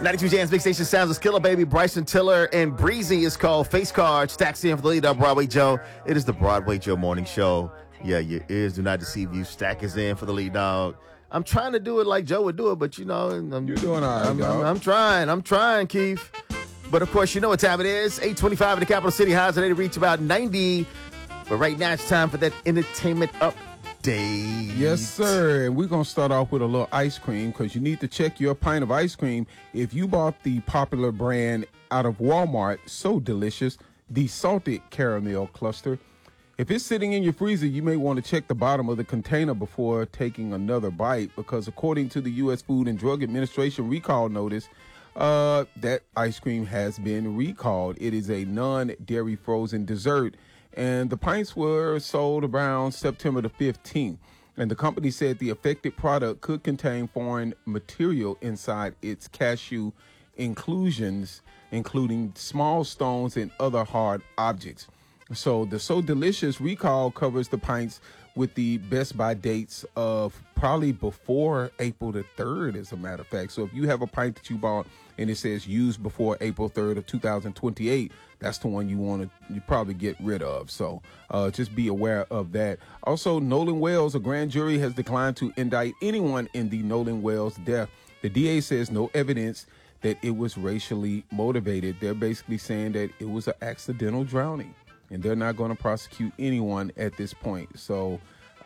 92 Jams Big Station Sounds of Skilla Baby, Bryson Tiller, and Breezy is called Face Card. Stacks in for the lead on Broadway Joe. It is the Broadway Joe morning show. Yeah, your ears do not deceive you. Stack is in for the lead dog. I'm trying to do it like Joe would do it, but you know, you're doing all right, I'm trying, Keith. But of course, you know what time it is. 8:25 in the capital city. Highs today to reach about 90. But right now it's time for that entertainment update. Yes, sir. And we're going to start off with a little ice cream because you need to check your pint of ice cream. If you bought the popular brand out of Walmart, So Delicious, the salted caramel cluster, if it's sitting in your freezer, you may want to check the bottom of the container before taking another bite because according to the U.S. Food and Drug Administration recall notice, that ice cream has been recalled. It is a non-dairy frozen dessert. And the pints were sold around September the 15th. And the company said the affected product could contain foreign material inside its cashew inclusions, including small stones and other hard objects. So the So Delicious recall covers the pints with the best by dates of probably before April the 3rd, as a matter of fact. So if you have a pint that you bought and it says used before April 3rd of 2028, that's the one you probably get rid of. So just be aware of that. Also, Nolan Wells, a grand jury has declined to indict anyone in the Nolan Wells death. The DA says no evidence that it was racially motivated. They're basically saying that it was an accidental drowning. And they're not going to prosecute anyone at this point. So,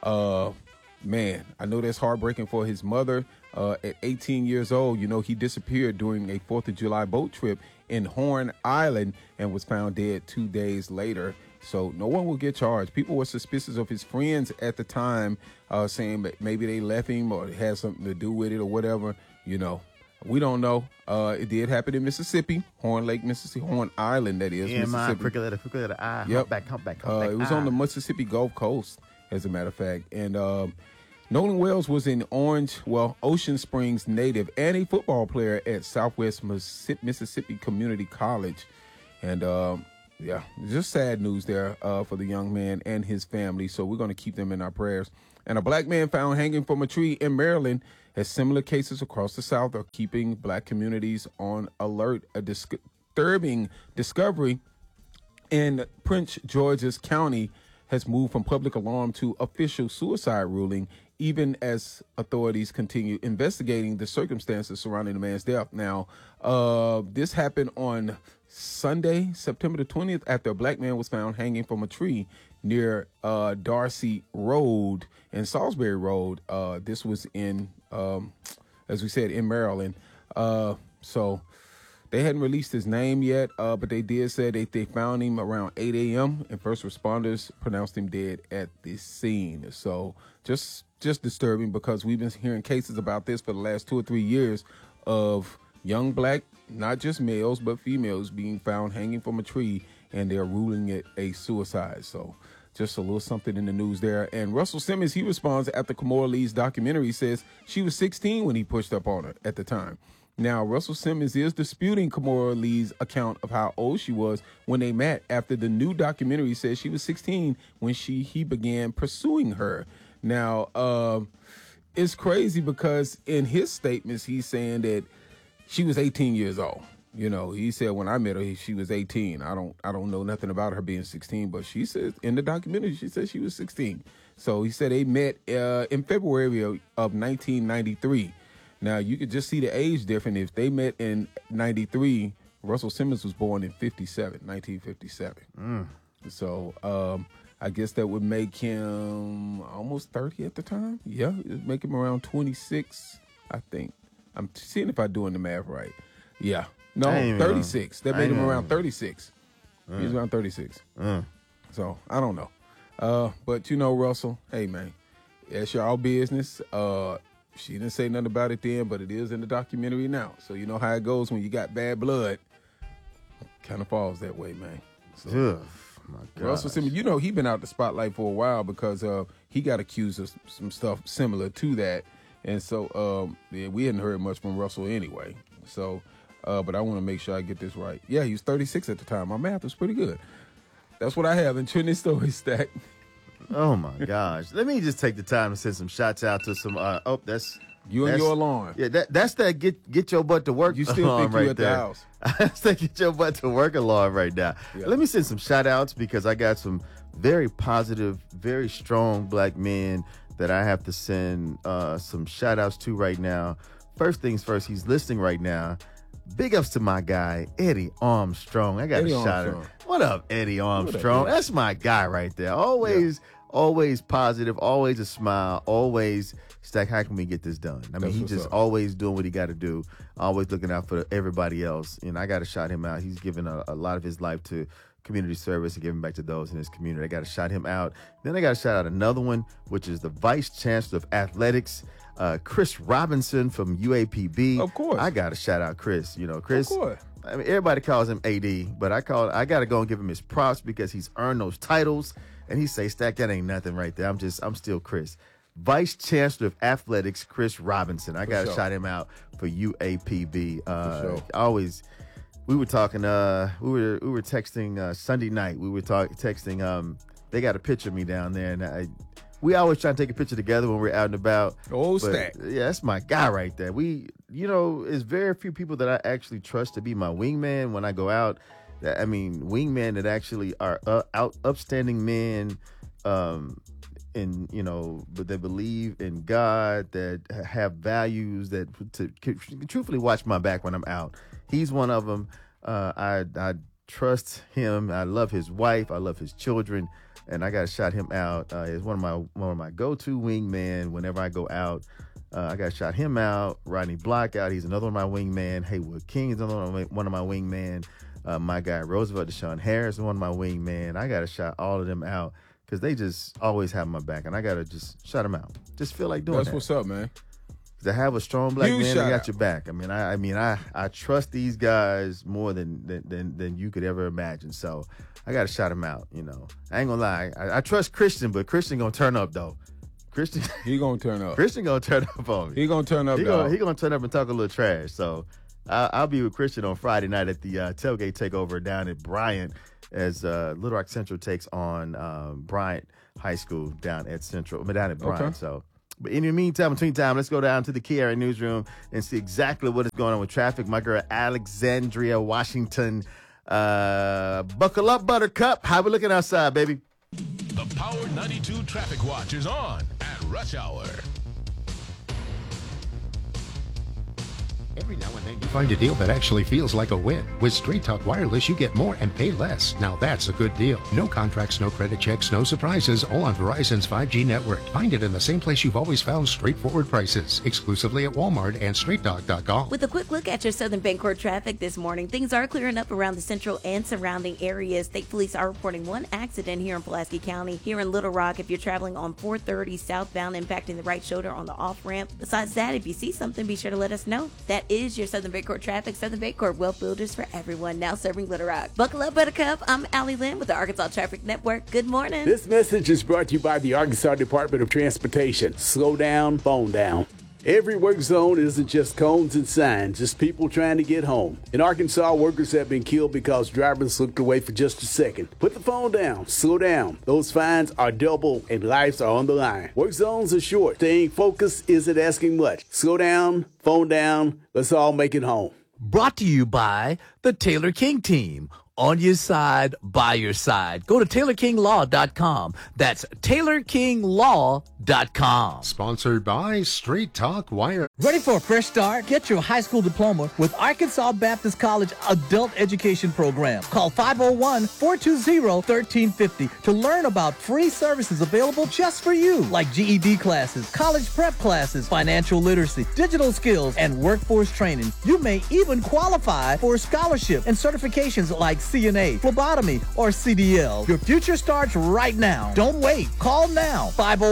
man, I know that's heartbreaking for his mother. At 18 years old, you know, he disappeared during a 4th of July boat trip in Horn Island and was found dead 2 days later. So no one will get charged. People were suspicious of his friends at the time, saying that maybe they left him or it had something to do with it or whatever, you know. We don't know. It did happen in Mississippi, Horn Lake, Mississippi, Horn Island, that is, Mississippi. Prickle letter I. Yep. Hump back. It was on the Mississippi Gulf Coast, as a matter of fact. And Nolan Wells was an Ocean Springs native and a football player at Southwest Mississippi Community College. And, just sad news there for the young man and his family. So we're going to keep them in our prayers. And a black man found hanging from a tree in Maryland, as similar cases across the South are keeping black communities on alert. A disturbing discovery in Prince George's County has moved from public alarm to official suicide ruling, even as authorities continue investigating the circumstances surrounding the man's death. Now, this happened on Sunday, September the 20th, after a black man was found hanging from a tree near Darcy Road and Salisbury Road. This was in, as we said, in Maryland. So they hadn't released his name yet, but they did say they found him around 8 a.m. and first responders pronounced him dead at the scene. So just disturbing because we've been hearing cases about this for the last 2 or 3 years of young black, not just males, but females being found hanging from a tree, and they're ruling it a suicide. So just a little something in the news there. And Russell Simmons, he responds after Kimora Lee's documentary, says she was 16 when he pushed up on her at the time. Now, Russell Simmons is disputing Kimora Lee's account of how old she was when they met after the new documentary says she was 16 when he began pursuing her. Now, it's crazy because in his statements, he's saying that she was 18 years old. You know, he said when I met her, she was 18. I don't know nothing about her being 16, but she says in the documentary, she said she was 16. So he said they met in February of 1993. Now, you could just see the age difference. If they met in 93, Russell Simmons was born in 1957. So I guess that would make him almost 30 at the time. Yeah, it would make him around 26, I think. I'm seeing if I'm doing the math right. Yeah. No, 36. That made him around 36. He was around 36. So, I don't know. But, you know, Russell, hey, man, it's y'all business. She didn't say nothing about it then, but it is in the documentary now. So, you know how it goes when you got bad blood. Kind of falls that way, man. So, my God. Russell Simmons, you know, he been out the spotlight for a while because he got accused of some stuff similar to that. And so, we hadn't heard much from Russell anyway. So, but I want to make sure I get this right. Yeah, he was 36 at the time. My math was pretty good. That's what I have in Trending Story Stack. Oh, my gosh. Let me just take the time to send some shots out to some, that's You and your alarm. Yeah, that's that get your butt to work. You still alarm think you right at there. the house. That's that get your butt to work alarm right now. Yeah. Let me send some shout outs because I got some very positive, very strong black men that I have to send some shout outs to right now. First things first, he's listening right now. Big ups to my guy, Eddie Armstrong. I got to shout him. What up, Eddie Armstrong? That's my guy right there. Always positive, always a smile, always Stack, how can we get this done? I mean, he just always doing what he got to do, always looking out for everybody else. And I got to shout him out. He's given a lot of his life to community service and giving back to those in his community. I got to shout him out. Then I got to shout out another one, which is the Vice Chancellor of Athletics, Chris Robinson from UAPB. Of course. I got to shout out Chris. You know, Chris. Of course. I mean, everybody calls him AD, but I got to go and give him his props because he's earned those titles. And he say, Stack, that ain't nothing right there. I'm still Chris. Vice Chancellor of Athletics, Chris Robinson. I got to shout him out for UAPB. We were talking, we were texting Sunday night. We were texting, they got a picture of me down there. And we always try to take a picture together when we're out and about. Stack. Yeah, that's my guy right there. It's very few people that I actually trust to be my wingman when I go out. Wingmen that actually are upstanding men, but they believe in God, that have values, that to truthfully watch my back when I'm out. He's one of them. I trust him. I love his wife. I love his children, and I got to shout him out. He's one of my go-to wingmen whenever I go out. I got to shout him out. Rodney Block out. He's another one of my wingman. Haywood King is another one of my wingman. My guy Roosevelt Deshaun Harris is one of my wingman. I got to shout all of them out because they just always have my back, and I got to just shout them out. Just feel like doing that. That's what's up, man. To have a strong black man that got your back. I trust these guys more than you could ever imagine. So I got to shout them out. You know, I ain't gonna lie. I trust Christian, but Christian gonna turn up though. He gonna turn up. Christian gonna turn up on me. He gonna turn up. He gonna turn up and talk a little trash. So I'll be with Christian on Friday night at the tailgate takeover down at Bryant as Little Rock Central takes on Bryant High School down at Bryant. Okay. So. But in the meantime, let's go down to the Key Area newsroom and see exactly what is going on with traffic. My girl, Alexandria Washington. Buckle up, Buttercup. How we looking outside, baby? The Power 92 Traffic Watch is on at rush hour. Every now and then you find a deal that actually feels like a win. With Straight Talk Wireless, you get more and pay less. Now that's a good deal. No contracts, no credit checks, no surprises, all on Verizon's 5G network. Find it in the same place you've always found straightforward prices, exclusively at Walmart and StraightTalk.com. With a quick look at your Southern Bancorp traffic this morning, things are clearing up around the central and surrounding areas. State police are reporting one accident here in Pulaski County. Here in Little Rock, if you're traveling on 430 southbound, impacting the right shoulder on the off-ramp. Besides that, if you see something, be sure to let us know. That is your Southern Bancorp traffic. Southern Bancorp, wealth builders for everyone, now serving Little Rock. Buckle up, Buttercup. I'm Allie Lynn with the Arkansas Traffic Network. Good morning. This message is brought to you by the Arkansas Department of Transportation. Slow down, phone down. Every work zone isn't just cones and signs, it's people trying to get home. In Arkansas, workers have been killed because drivers looked away for just a second. Put the phone down, slow down. Those fines are double and lives are on the line. Work zones are short. Staying focused isn't asking much. Slow down, phone down, let's all make it home. Brought to you by the Taylor King Team. On your side, by your side. Go to TaylorKingLaw.com. That's TaylorKingLaw.com. Sponsored by Straight Talk Wire. Ready for a fresh start? Get your high school diploma with Arkansas Baptist College Adult Education Program. Call 501-420-1350 to learn about free services available just for you, like GED classes, college prep classes, financial literacy, digital skills, and workforce training. You may even qualify for a scholarship and certifications like CNA, phlebotomy, or CDL. Your future starts right now. Don't wait. Call now.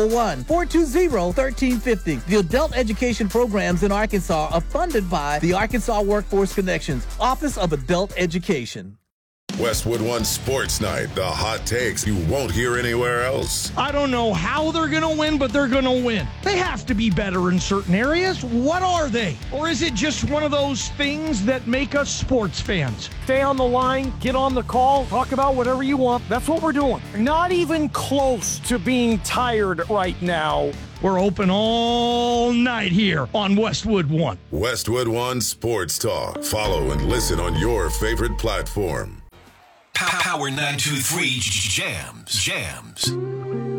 501-420-1350. The adult education programs in Arkansas are funded by the Arkansas Workforce Connections, Office of Adult Education. Westwood One Sports Night, the hot takes you won't hear anywhere else. I don't know how they're going to win, but they're going to win. They have to be better in certain areas. What are they? Or is it just one of those things that make us sports fans? Stay on the line, get on the call, talk about whatever you want. That's what we're doing. Not even close to being tired right now We're open all night here on Westwood One. Westwood One Sports Talk. Follow and listen on your favorite platform. Power 923 Jams.